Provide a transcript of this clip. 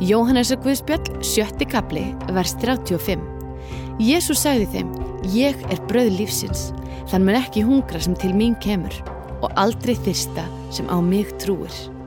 Jóhannesar Guðspjall, 7. kafli, vers 35. Jesús sagði þeim: Ég er brauð lífsins. Þann mun ekki hungra sem til mín kemur og aldrei þyrsta sem á mig trúir.